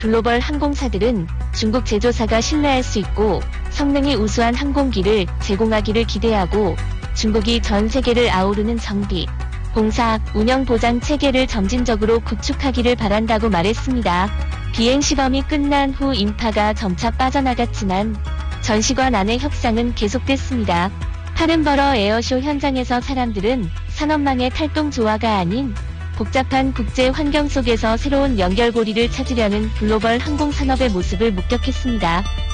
글로벌 항공사들은 중국 제조사가 신뢰할 수 있고 성능이 우수한 항공기를 제공하기를 기대하고 중국이 전 세계를 아우르는 정비, 공사, 운영 보장 체계를 점진적으로 구축하기를 바란다고 말했습니다. 비행 시범이 끝난 후 인파가 점차 빠져나갔지만 전시관 안의 협상은 계속됐습니다. 파른버러 에어쇼 현장에서 사람들은 산업망의 탈동 조화가 아닌 복잡한 국제 환경 속에서 새로운 연결고리를 찾으려는 글로벌 항공산업의 모습을 목격했습니다.